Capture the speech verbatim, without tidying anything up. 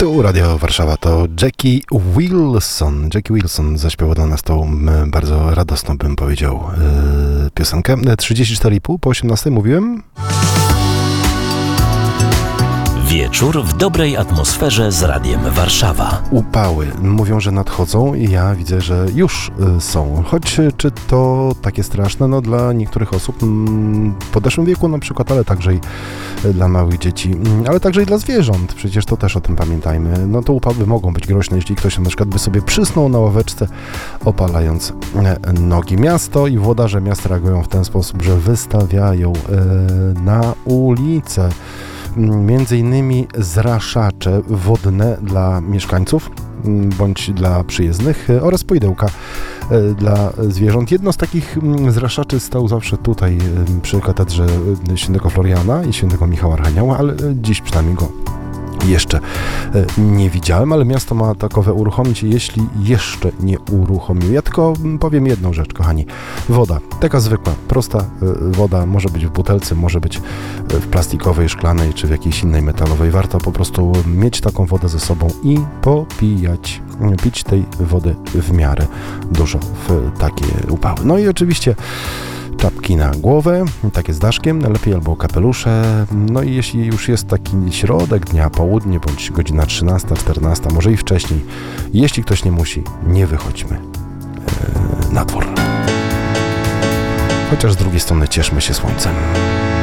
Tu Radio Warszawa to Jackie Wilson. Jackie Wilson zaśpiewał dla nas tą bardzo radosną, bym powiedział, yy, piosenkę. trzydzieści cztery i pół po osiemnastej mówiłem? Wieczór w dobrej atmosferze z Radiem Warszawa. Upały. Mówią, że nadchodzą i ja widzę, że już y, są. Choć czy to takie straszne? No dla niektórych osób mm, w podeszłym wieku na przykład, ale także i y, dla małych dzieci, mm, ale także i dla zwierząt. Przecież to też o tym pamiętajmy. No to upały mogą być groźne, jeśli ktoś na przykład by sobie przysnął na ławeczce, opalając y, nogi. Miasto i włodarze miast reagują w ten sposób, że wystawiają y, na ulicę między innymi zraszacze wodne dla mieszkańców bądź dla przyjezdnych oraz poidełka dla zwierząt. Jedno z takich zraszaczy stał zawsze tutaj przy katedrze świętego Floriana i świętego Michała Archanioła, ale dziś przynajmniej go jeszcze nie widziałem, ale miasto ma takowe uruchomić, jeśli jeszcze nie uruchomił. Ja tylko powiem jedną rzecz, kochani. Woda, taka zwykła, prosta woda, może być w butelce, może być w plastikowej, szklanej, czy w jakiejś innej metalowej. Warto po prostu mieć taką wodę ze sobą i popijać, pić tej wody w miarę dużo w takie upały. No i oczywiście czapki na głowę, takie z daszkiem, lepiej albo kapelusze. No i jeśli już jest taki środek dnia, południe, bądź godzina trzynasta, czternasta, może i wcześniej, jeśli ktoś nie musi, nie wychodźmy yy, na dwór. Chociaż z drugiej strony cieszmy się słońcem.